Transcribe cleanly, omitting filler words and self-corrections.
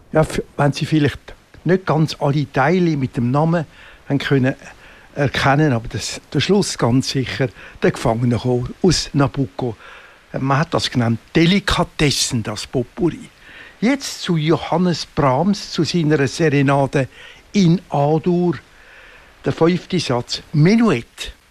Ja, wenn Sie vielleicht nicht ganz alle Teile mit dem Namen haben können erkennen, aber der Schluss ganz sicher, der Gefangene aus Nabucco. Man hat das genannt Delikatessen, das Potpourri. Jetzt zu Johannes Brahms, zu seiner Serenade in A-Dur. Der 5. Satz, Menuett.